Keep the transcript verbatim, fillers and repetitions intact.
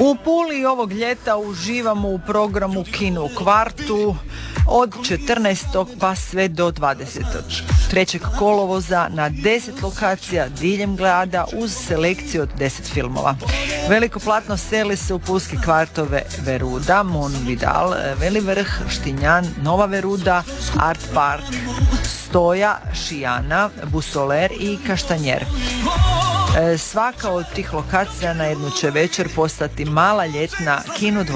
U Puli ovog ljeta uživamo u programu Kino u kvartu od četrnaestog pa sve do dvadesetog trećeg kolovoza na deset lokacija diljem grada uz selekciju od deset filmova. Veliko platno seli se u pulske kvartove Veruda, Monvidal, Veli Vrh, Štinjan, Nova Veruda, Art Park, Stoja, Šijana, Busoler i Kaštanjer. Svaka od tih lokacija na jednu će večer postati mala ljetna kino